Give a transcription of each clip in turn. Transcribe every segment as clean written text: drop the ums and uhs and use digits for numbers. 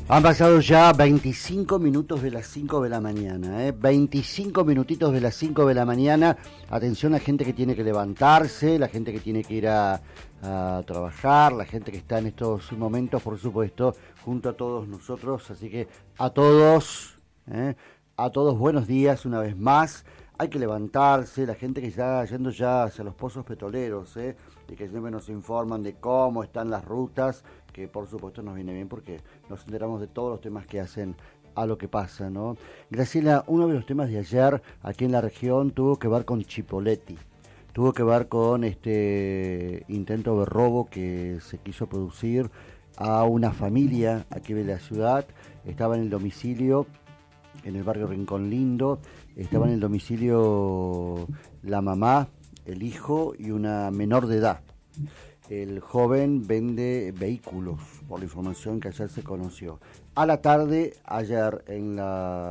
Han pasado ya 25 minutos de las 5 de la mañana, 25 minutitos de las 5 de la mañana. Atención a gente que tiene que levantarse, la gente que tiene que ir a trabajar, la gente que está en estos momentos, por supuesto, junto a todos nosotros. Así que a todos buenos días una vez más. Hay que levantarse, la gente que está yendo ya hacia los pozos petroleros, y que siempre nos informan de cómo están las rutas, que por supuesto nos viene bien porque nos enteramos de todos los temas que hacen a lo que pasa, ¿no? Graciela, uno de los temas de ayer aquí en la región tuvo que ver con Chipoleti, tuvo que ver con este intento de robo que se quiso producir a una familia aquí de la ciudad. Estaba en el domicilio, en el barrio Rincón Lindo, estaba en el domicilio la mamá, el hijo y una menor de edad. El joven vende vehículos, por la información que ayer se conoció. A la tarde, ayer en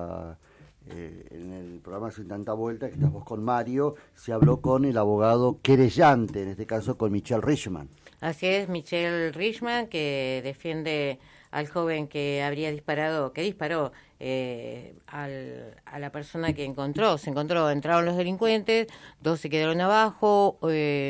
el programa Sin Tanta Vuelta, que estás vos con Mario, se habló con el abogado querellante, en este caso con Michelle Richman. Así es, Michelle Richman, que defiende al joven que habría disparó a la persona que entraron los delincuentes, 2 se quedaron abajo,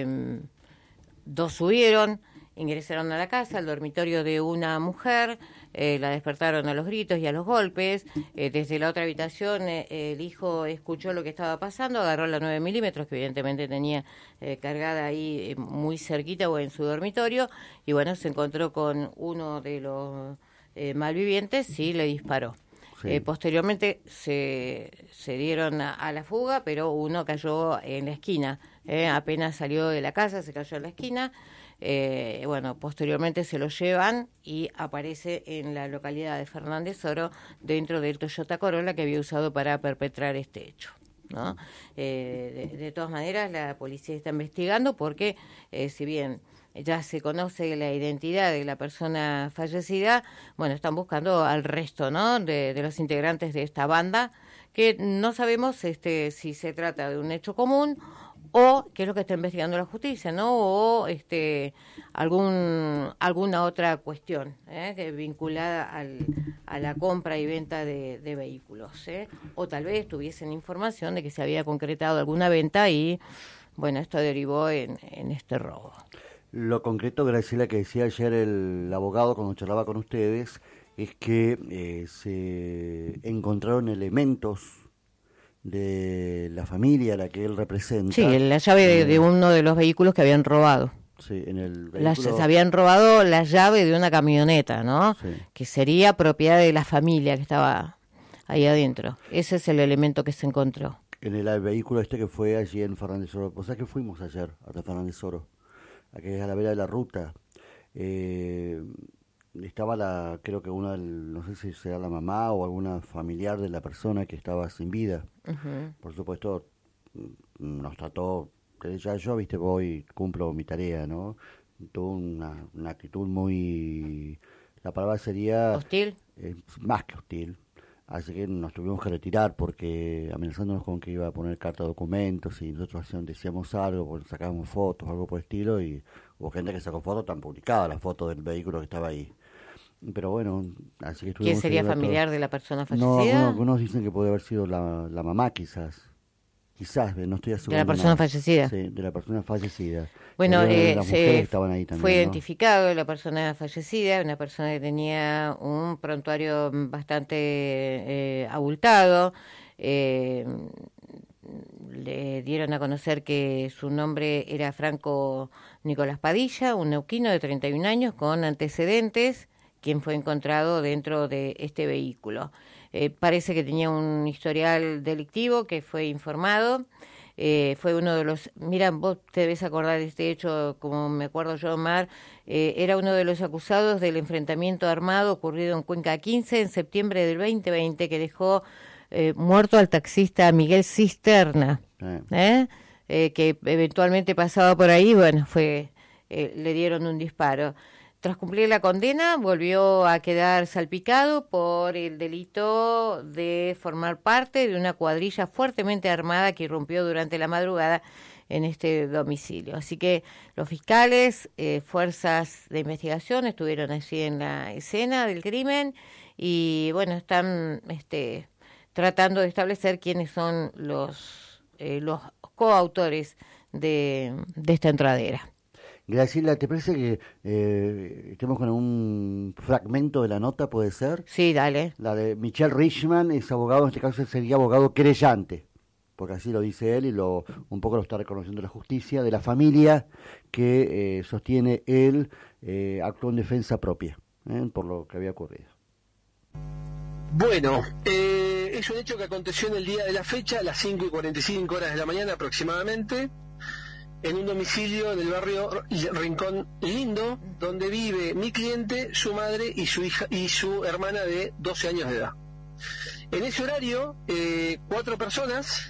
2 subieron, ingresaron a la casa, al dormitorio de una mujer, la despertaron a los gritos y a los golpes. Desde la otra habitación el hijo escuchó lo que estaba pasando, agarró la 9 milímetros que evidentemente tenía cargada ahí muy cerquita o en su dormitorio, y bueno, se encontró con uno de los malvivientes y le disparó. Sí. Posteriormente se dieron a la fuga, pero uno cayó en la esquina, apenas salió de la casa, se cayó en la esquina. Posteriormente se lo llevan y aparece en la localidad de Fernández Oro dentro del Toyota Corolla que había usado para perpetrar este hecho, ¿no? De todas maneras, la policía está investigando porque si bien ya se conoce la identidad de la persona fallecida, bueno, están buscando al resto, ¿no?, de los integrantes de esta banda, que no sabemos si se trata de un hecho común o qué es lo que está investigando la justicia, ¿no?, o alguna otra cuestión que vinculada a la compra y venta de vehículos, o tal vez tuviesen información de que se había concretado alguna venta y, bueno, esto derivó en este robo. Lo concreto, Graciela, que decía ayer el abogado cuando charlaba con ustedes, es que se encontraron elementos de la familia a la que él representa. Sí, la llave de uno de los vehículos que habían robado. Sí, en el vehículo... Se habían robado la llave de una camioneta, ¿no? Sí. Que sería propiedad de la familia que estaba ahí adentro. Ese es el elemento que se encontró. En el vehículo que fue allí en Fernández Oro. O sea que fuimos ayer hasta Fernández Oro, aquí es a la vera de la ruta. Estaba creo que no sé si será la mamá o alguna familiar de la persona que estaba sin vida. Uh-huh. Por supuesto, nos trató, ya yo, voy, cumplo mi tarea, ¿no? Tuvo una actitud muy, la palabra sería... ¿Hostil? Más que hostil. Así que nos tuvimos que retirar porque amenazándonos con que iba a poner carta de documentos y nosotros decíamos algo, sacábamos fotos, algo por el estilo, y hubo gente que sacó fotos, tan publicadas las fotos del vehículo que estaba ahí. Pero bueno, así que estuvimos... ¿Quién sería familiar de la persona fallecida? No, algunos dicen que puede haber sido la mamá quizás, no estoy asegurado. ¿De la persona fallecida? Sí, de la persona fallecida. Bueno, estaban ahí también, fue ¿no? identificado la persona fallecida, una persona que tenía un prontuario bastante abultado. Le dieron a conocer que su nombre era Franco Nicolás Padilla, un neuquino de 31 años con antecedentes, quien fue encontrado dentro de este vehículo. Parece que tenía un historial delictivo que fue informado. Fue uno de los... Mira, vos te debes acordar de este hecho, como me acuerdo yo, Omar. Era uno de los acusados del enfrentamiento armado ocurrido en Cuenca 15 en septiembre del 2020, que dejó muerto al taxista Miguel Cisterna, que eventualmente pasaba por ahí. Bueno, le dieron un disparo. Tras cumplir la condena, volvió a quedar salpicado por el delito de formar parte de una cuadrilla fuertemente armada que irrumpió durante la madrugada en este domicilio. Así que los fiscales, fuerzas de investigación estuvieron allí en la escena del crimen y bueno, están tratando de establecer quiénes son los coautores de esta entradera. Graciela, ¿te parece que estemos con un fragmento de la nota, puede ser? Sí, dale. La de Michel Richman, es abogado, en este caso sería abogado querellante, porque así lo dice él y un poco lo está reconociendo la justicia, de la familia que sostiene él, actuó en defensa propia, por lo que había ocurrido. Bueno, es un hecho que aconteció en el día de la fecha, a las 5:45 de la mañana aproximadamente, en un domicilio del barrio Rincón Lindo, donde vive mi cliente, su madre y su hija y su hermana de 12 años de edad. En ese horario, 4 personas,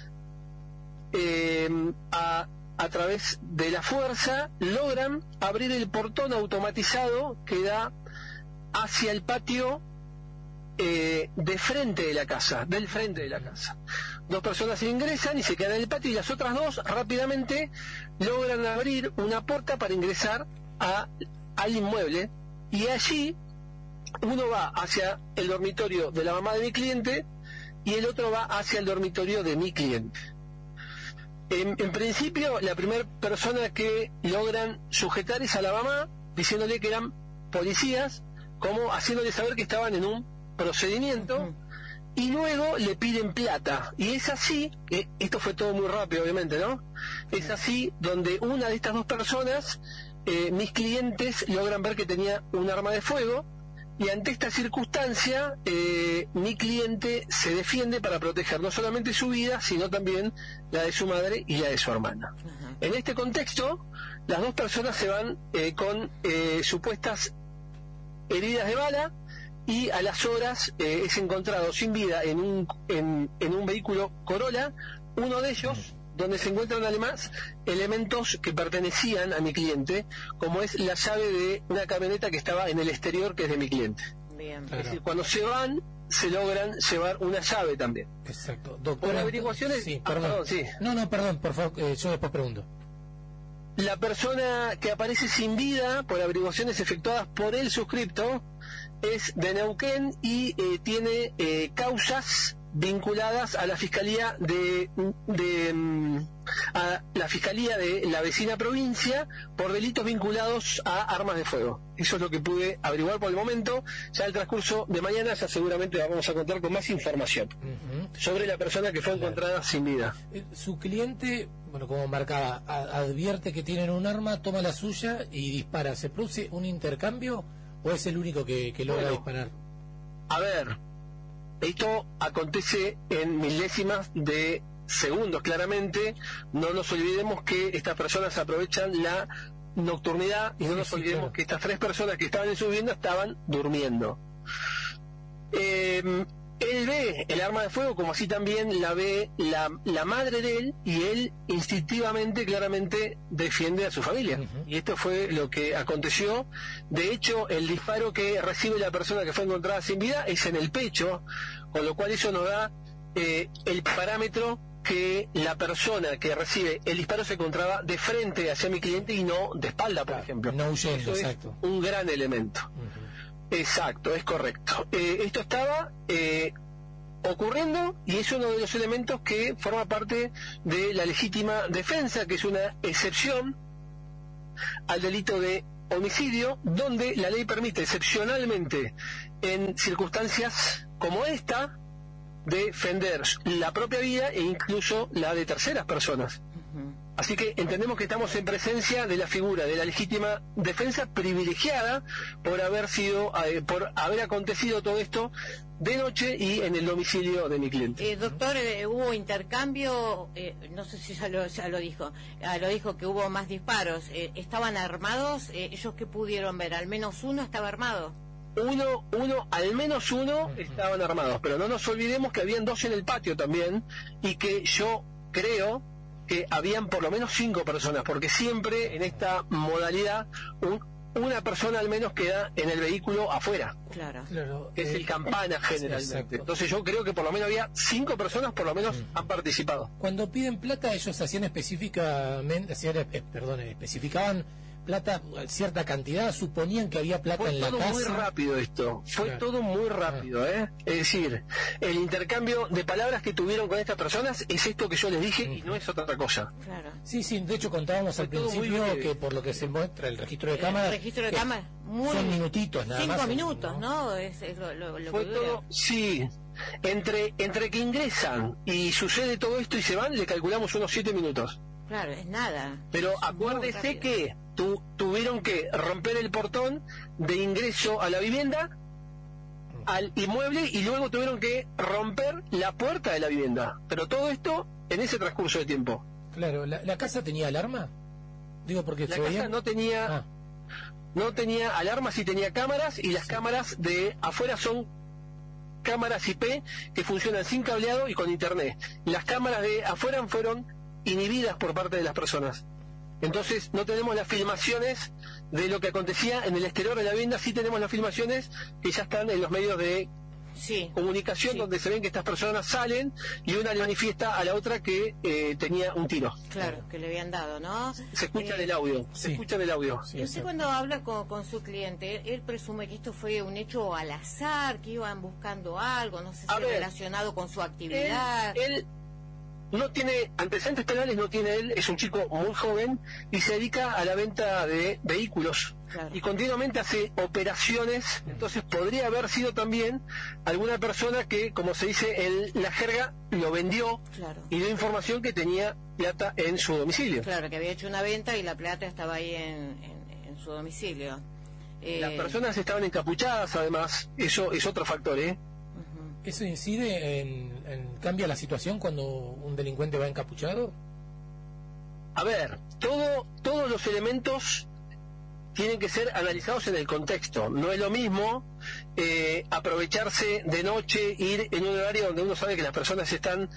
a través de la fuerza, logran abrir el portón automatizado que da hacia el patio del frente de la casa. 2 personas ingresan y se quedan en el patio, y las otras 2 rápidamente logran abrir una puerta para ingresar al inmueble, y allí uno va hacia el dormitorio de la mamá de mi cliente y el otro va hacia el dormitorio de mi cliente. En principio, la primera persona que logran sujetar es a la mamá, diciéndole que eran policías, como haciéndole saber que estaban en un procedimiento, y luego le piden plata. Y es así, esto fue todo muy rápido obviamente, ¿no? Es así donde una de estas 2 personas, mis clientes, logran ver que tenía un arma de fuego, y ante esta circunstancia mi cliente se defiende para proteger no solamente su vida, sino también la de su madre y la de su hermana. En este contexto, las 2 personas se van con supuestas heridas de bala, y a las horas es encontrado sin vida en un vehículo Corolla, uno de ellos, donde se encuentran además elementos que pertenecían a mi cliente, como es la llave de una camioneta que estaba en el exterior, que es de mi cliente. Bien. Es decir, cuando se van, se logran llevar una llave también. Exacto. Doctora, por averiguaciones... Sí, perdón. Sí. No, perdón, por favor, yo después pregunto. La persona que aparece sin vida, por averiguaciones efectuadas por el suscripto, es de Neuquén y tiene causas vinculadas a la fiscalía de la vecina provincia por delitos vinculados a armas de fuego. Eso es lo que pude averiguar por el momento. Ya el transcurso de mañana ya seguramente vamos a contar con más información sobre la persona que fue encontrada sin vida. Su cliente, bueno, como marcaba, advierte que tienen un arma, toma la suya y dispara. ¿Se produce un intercambio o es el único que logra disparar? A ver, esto acontece en milésimas de segundos, claramente. No nos olvidemos que estas personas aprovechan la nocturnidad, y no nos olvidemos que estas 3 personas que estaban en su vivienda estaban durmiendo. Él ve el arma de fuego, como así también la ve la madre de él, y él instintivamente, claramente, defiende a su familia. Y esto fue lo que aconteció. De hecho, el disparo que recibe la persona que fue encontrada sin vida es en el pecho, con lo cual eso nos da el parámetro que la persona que recibe el disparo se encontraba de frente hacia mi cliente y no de espalda, por ejemplo. No huyendo, eso exacto. Es un gran elemento. Exacto, es correcto. Esto estaba ocurriendo, y es uno de los elementos que forma parte de la legítima defensa, que es una excepción al delito de homicidio, donde la ley permite excepcionalmente, en circunstancias como esta, defender la propia vida e incluso la de terceras personas. Así que entendemos que estamos en presencia de la figura de la legítima defensa, privilegiada por por haber acontecido todo esto de noche y en el domicilio de mi cliente. Doctor, hubo intercambio, no sé si ya lo dijo, lo dijo que hubo más disparos. ¿Estaban armados? ¿Ellos qué pudieron ver? ¿Al menos uno estaba armado? Al menos uno estaban armados, pero no nos olvidemos que habían 2 en el patio también, y que yo creo que habían por lo menos 5 personas, porque siempre en esta modalidad una persona al menos queda en el vehículo afuera. Claro. Es el campana generalmente. Exacto. Entonces yo creo que por lo menos había 5 personas por lo menos han participado. Cuando piden plata, ellos hacían especificaban plata, cierta cantidad, suponían que había plata Fue en la todo casa. muy rápido esto, fue Claro. todo muy rápido, Es decir, el intercambio de palabras que tuvieron con estas personas es esto que yo les dije y no es otra cosa. Claro. Sí, de hecho contábamos Fue al todo muy principio breve. que por lo que se muestra el registro de cámara, El registro de cámara, son minutitos nada 5 más. minutos, ¿no? Es lo Fue que dura. todo, sí, entre que ingresan y sucede todo esto y se van, le calculamos unos 7 minutos. Claro, es nada. Pero Es muy acuérdese rápido. que tuvieron que romper el portón de ingreso a la vivienda, al inmueble, y luego tuvieron que romper la puerta de la vivienda. Pero todo esto en ese transcurso de tiempo. Claro, ¿la casa tenía alarma? Digo, porque La se casa veía... no tenía alarmas, sí tenía cámaras, y las cámaras de afuera son cámaras IP que funcionan sin cableado y con internet. Las cámaras de afuera fueron inhibidas por parte de las personas. Entonces no tenemos las filmaciones de lo que acontecía en el exterior de la vivienda, sí tenemos las filmaciones que ya están en los medios de Sí. comunicación, Sí. donde se ven que estas personas salen y una le manifiesta a la otra que tenía un tiro. Claro, que le habían dado, ¿no? Se escucha en el audio, sí. se escucha en el audio. Sí, Y usted cuando habla con su cliente, él presume que esto fue un hecho al azar, que iban buscando algo, no sé A si ver, relacionado con su actividad. Él no tiene antecedentes penales, no tiene él, es un chico muy joven y se dedica a la venta de vehículos. Claro. Y continuamente hace operaciones, entonces podría haber sido también alguna persona que, como se dice en la jerga, lo vendió Claro. y dio información que tenía plata en su domicilio. Claro, que había hecho una venta y la plata estaba ahí en su domicilio. Las personas estaban encapuchadas, además, eso es otro factor, Ujú. ¿Eso incide cambia la situación cuando un delincuente va encapuchado? A ver, todos los elementos tienen que ser analizados en el contexto. No es lo mismo aprovecharse de noche, ir en un horario donde uno sabe que las personas están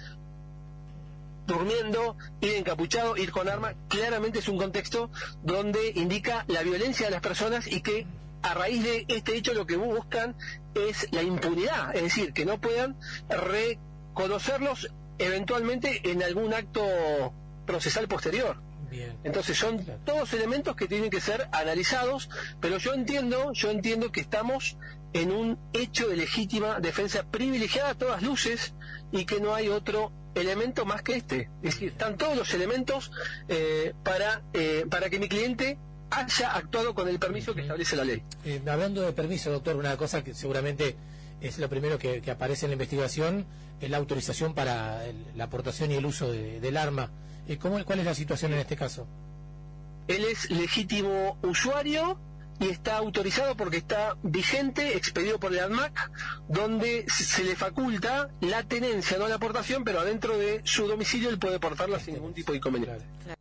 durmiendo, ir encapuchado, ir con arma. Claramente es un contexto donde indica la violencia de las personas y que a raíz de este hecho lo que buscan es la impunidad, es decir, que no puedan reconocerlos eventualmente en algún acto procesal posterior. Bien. Entonces son Claro. todos elementos que tienen que ser analizados, pero yo entiendo que estamos en un hecho de legítima defensa privilegiada a todas luces y que no hay otro elemento más que este. Es decir, están todos los elementos para que mi cliente haya actuado con el permiso que establece la ley. Hablando de permiso, doctor, una cosa que seguramente es lo primero que aparece en la investigación, es la autorización para la aportación y el uso del arma. ¿Cuál es la situación en este caso? Él es legítimo usuario y está autorizado porque está vigente, expedido por el ANMAC, donde se le faculta la tenencia, no la aportación, pero adentro de su domicilio él puede portarla sin ningún tipo de inconveniente. Claro.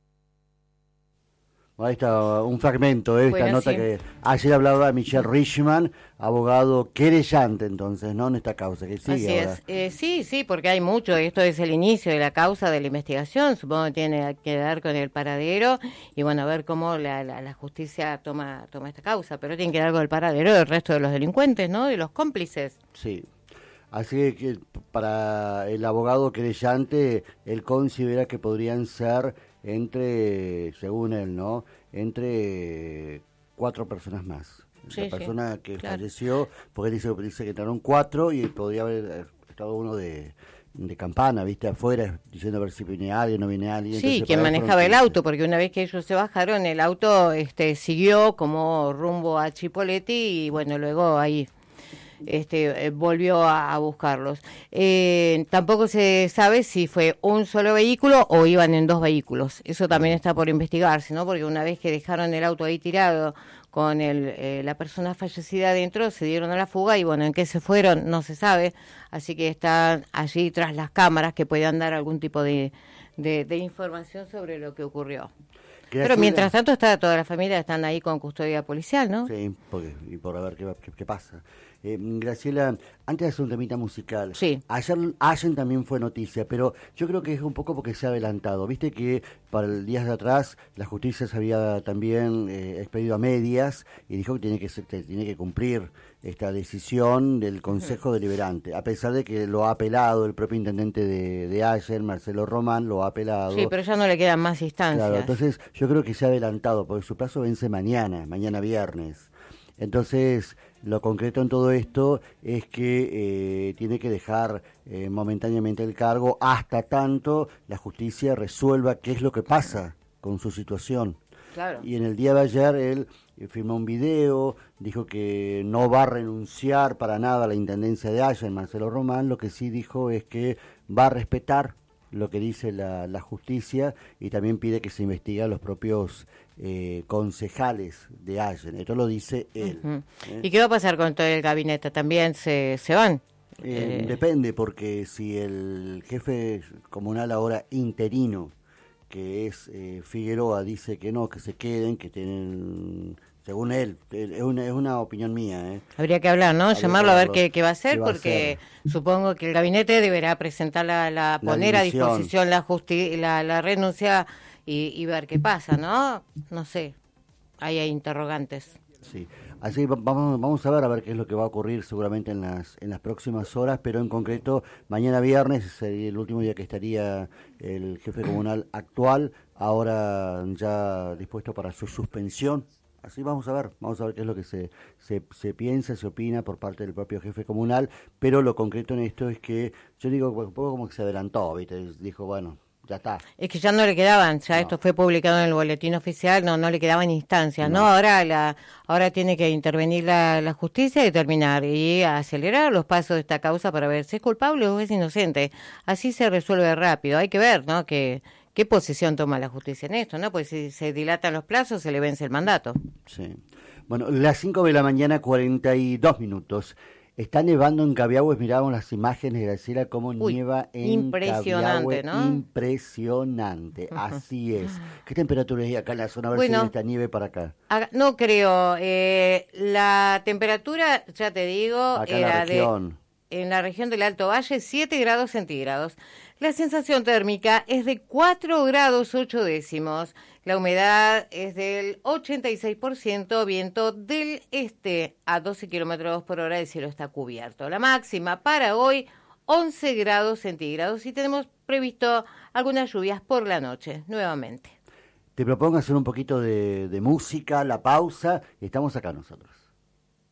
Ahí está un fragmento de esta Bueno, nota sí. que ayer hablaba Michelle Richman, abogado querellante entonces, ¿no? En esta causa que sigue Así ahora. es. Sí, porque hay mucho. Esto es el inicio de la causa de la investigación. Supongo que tiene que ver con el paradero y bueno, a ver cómo la justicia toma esta causa. Pero tiene que ver con el paradero del resto de los delincuentes, ¿no? De los cómplices. Sí. Así que para el abogado querellante, él considera que podrían ser según él, ¿no? Entre 4 personas más. Sí, La sí, persona que claro. falleció, porque él dice que entraron 4 y podría haber estado uno de campana, viste, afuera, diciendo a ver si viene alguien, no viene alguien. Sí, Entonces, quien para él manejaba fueron el 15. auto, porque una vez que ellos se bajaron, el auto siguió como rumbo a Chipoleti y bueno, luego ahí volvió a buscarlos. Tampoco se sabe si fue un solo vehículo o iban en 2 vehículos. Eso también está por investigarse, ¿no? Porque una vez que dejaron el auto ahí tirado con la persona fallecida adentro, se dieron a la fuga y bueno, en qué se fueron no se sabe. Así que están allí tras las cámaras que puedan dar algún tipo de información sobre lo que ocurrió. Pero mientras tanto toda la familia están ahí con custodia policial, ¿no? Sí, y por a ver qué pasa. Graciela, antes de hacer un temita musical, sí. Ayer también fue noticia, pero yo creo que es un poco porque se ha adelantado. Viste que para el días de atrás la justicia se había también expedido a medias y dijo que tiene que cumplir esta decisión del Consejo Deliberante, a pesar de que lo ha apelado el propio intendente de Ayer, Marcelo Román, lo ha apelado. Sí, pero ya no le quedan más instancias. Claro, entonces yo creo que se ha adelantado, porque su plazo vence mañana viernes. Entonces, lo concreto en todo esto es que tiene que dejar momentáneamente el cargo hasta tanto la justicia resuelva qué es lo que pasa con su situación. Claro. Y en el día de ayer él firmó un video, dijo que no va a renunciar para nada a la intendencia de Ayer, Marcelo Román. Lo que sí dijo es que va a respetar lo que dice la justicia y también pide que se investigue a los propios concejales de Allen. Esto lo dice él. ¿Y qué va a pasar con todo el gabinete? ¿También se van? Depende, porque si el jefe comunal ahora interino, que es Figueroa, dice que no, que se queden, que tienen... Según él, es una opinión mía. Habría que hablar, ¿no? Llamarlo a ver qué va a hacer, porque supongo que el gabinete deberá presentar poner a disposición la renuncia y ver qué pasa, ¿no? No sé, ahí hay interrogantes. Sí, así vamos a ver qué es lo que va a ocurrir seguramente en las próximas horas, pero en concreto mañana viernes sería el último día que estaría el jefe comunal actual, ahora ya dispuesto para su suspensión. Así vamos a ver qué es lo que se piensa, se opina por parte del propio jefe comunal, pero lo concreto en esto es que, yo digo, un poco como que se adelantó, ¿viste? Dijo, bueno, ya está. Es que ya no le quedaban, esto fue publicado en el boletín oficial, no le quedaban instancias, ¿no? Ahora tiene que intervenir la justicia y determinar y acelerar los pasos de esta causa para ver si es culpable o es inocente. Así se resuelve rápido, hay que ver, ¿no? ¿Qué posición toma la justicia en esto, no? Pues si se dilatan los plazos, se le vence el mandato. Sí. Bueno, las 5 de la mañana, 42 minutos. Está nevando en Cabiagües, mirábamos las imágenes, Graciela, cómo nieva en impresionante, Cabiagües. ¿no? Impresionante, así es. ¿Qué temperatura hay acá en la zona? A ver si viene esta nieve para acá. No creo. La temperatura, ya te digo, acá era en la región del Alto Valle, 7 grados centígrados. La sensación térmica es de 4 grados 8 décimos. La humedad es del 86%, viento del este a 12 kilómetros por hora, el cielo está cubierto. La máxima para hoy, 11 grados centígrados y tenemos previsto algunas lluvias por la noche, nuevamente. Te propongo hacer un poquito de música, la pausa, y estamos acá nosotros.